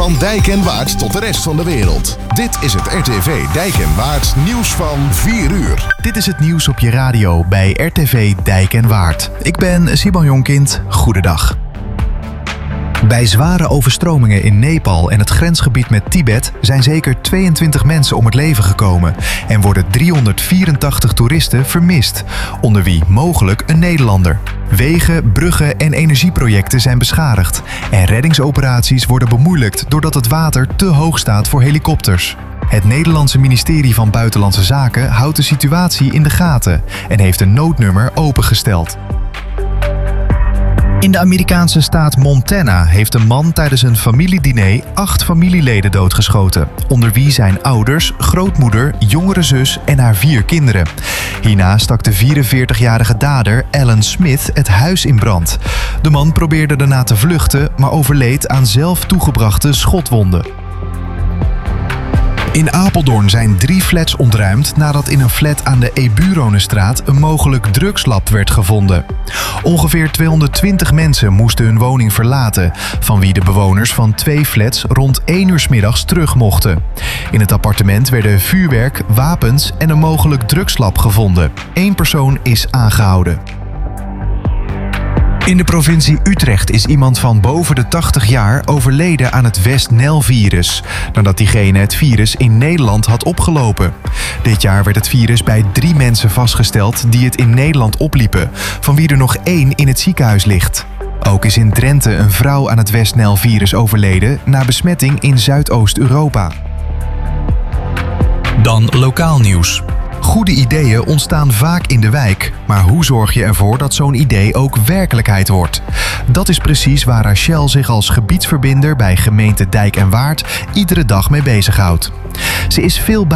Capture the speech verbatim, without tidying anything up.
Van Dijk en Waard tot de rest van de wereld. Dit is het R T V Dijk en Waard nieuws van vier uur. Dit is het nieuws op je radio bij R T V Dijk en Waard. Ik ben Simon Jonkind. Goedendag. Bij zware overstromingen in Nepal en het grensgebied met Tibet zijn zeker tweeëntwintig mensen om het leven gekomen en worden driehonderdvierentachtig toeristen vermist, onder wie mogelijk een Nederlander. Wegen, bruggen en energieprojecten zijn beschadigd en reddingsoperaties worden bemoeilijkt doordat het water te hoog staat voor helikopters. Het Nederlandse ministerie van Buitenlandse Zaken houdt de situatie in de gaten en heeft een noodnummer opengesteld. In de Amerikaanse staat Montana heeft een man tijdens een familiediner acht familieleden doodgeschoten, onder wie zijn ouders, grootmoeder, jongere zus en haar vier kinderen. Hierna stak de vierenveertigjarige dader Alan Smith het huis in brand. De man probeerde daarna te vluchten, maar overleed aan zelf toegebrachte schotwonden. In Apeldoorn zijn drie flats ontruimd nadat in een flat aan de Eburonenstraat een mogelijk drugslab werd gevonden. Ongeveer tweehonderdtwintig mensen moesten hun woning verlaten, van wie de bewoners van twee flats rond één uur 's middags terug mochten. In het appartement werden vuurwerk, wapens en een mogelijk drugslab gevonden. Eén persoon is aangehouden. In de provincie Utrecht is iemand van boven de tachtig jaar overleden aan het West-Nijl-virus, nadat diegene het virus in Nederland had opgelopen. Dit jaar werd het virus bij drie mensen vastgesteld die het in Nederland opliepen, van wie er nog één in het ziekenhuis ligt. Ook is in Drenthe een vrouw aan het West-Nijl-virus overleden na besmetting in Zuidoost-Europa. Dan lokaal nieuws. Goede ideeën ontstaan vaak in de wijk, maar hoe zorg je ervoor dat zo'n idee ook werkelijkheid wordt? Dat is precies waar Rachel zich als gebiedsverbinder bij gemeente Dijk en Waard iedere dag mee bezighoudt. Ze is veel bij